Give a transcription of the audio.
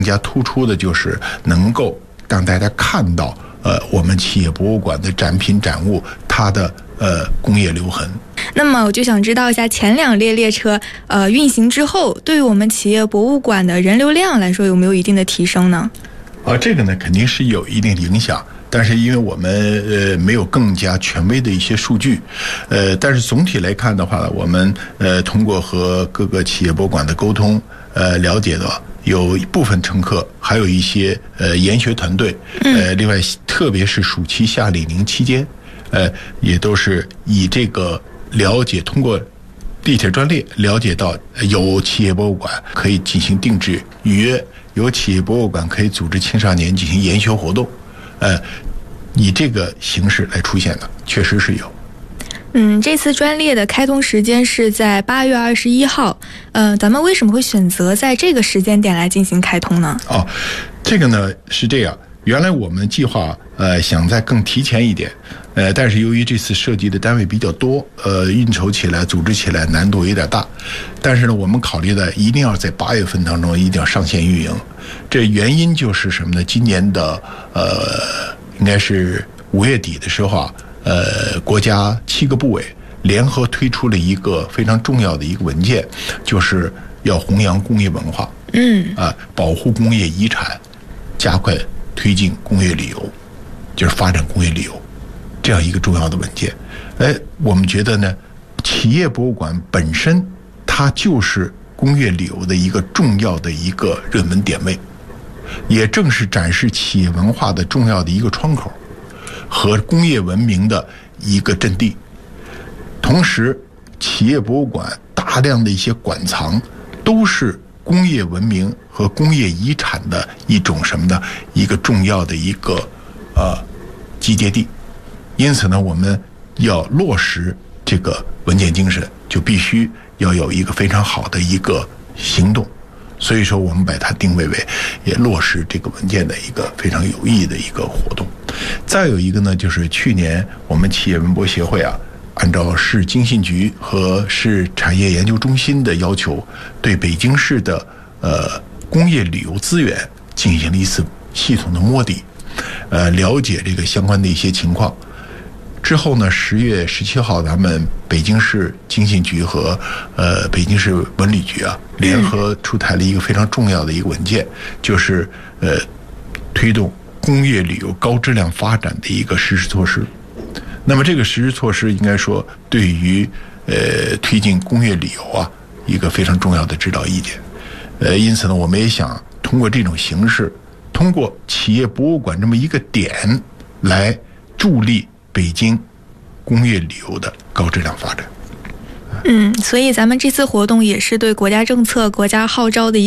更加突出的就是能够让大家看到我们企业博物馆的展品展物它的工业留痕。 那么我就想知道一下，前2列列车运行之后，对于我们企业博物馆的人流量来说，有没有一定的提升呢？ 这个呢肯定是有一定的影响，但是因为我们没有更加权威的一些数据，但是总体来看的话，我们通过和各个企业博物馆的沟通，了解到有一部分乘客，还有一些研学团队，另外特别是暑期夏令营期间，也都是以这个了解，通过地铁专列了解到有企业博物馆可以进行定制预约，有企业博物馆可以组织青少年进行研学活动，以这个形式来出现的，确实是有。 这次专列的开通时间是在8月21号，咱们为什么会选择在这个时间点来进行开通呢？ 这个呢是这样，原来我们计划想再更提前一点，但是由于这次涉及的单位比较多，运筹起来、组织起来难度有点大，但是呢，我们考虑的一定要在8月份当中一定要上线运营。这原因就是什么呢？今年的应该是5月底的时候啊，国家7个部委联合推出了一个非常重要的一个文件，就是要弘扬工业文化，保护工业遗产，加快推进工业旅游，就是发展工业旅游，这样一个重要的文件。我们觉得呢，企业博物馆本身它就是工业旅游的一个重要的一个热门点位，也正是展示企业文化的重要的一个窗口和工业文明的一个阵地。同时，企业博物馆大量的一些馆藏都是工业文明和工业遗产的一种什么呢？一个重要的一个集结地。因此呢，我们要落实这个文件精神，就必须要有一个非常好的一个行动。所以说，我们把它定位为也落实这个文件的一个非常有意义的一个活动。再有一个呢，就是去年我们企业文博协会啊，按照市经信局和市产业研究中心的要求，对北京市的工业旅游资源进行了一次系统的摸底，了解这个相关的一些情况。之后呢，10月17号，咱们北京市经信局和北京市文旅局啊联合出台了一个非常重要的一个文件，就是推动工业旅游高质量发展的一个实施措施。那么这个实施措施应该说对于推进工业旅游啊一个非常重要的指导意见。因此呢，我们也想通过这种形式，通过企业博物馆这么一个点来助力北京工业旅游的高质量发展。 所以咱们这次活动也是对国家政策、国家号召的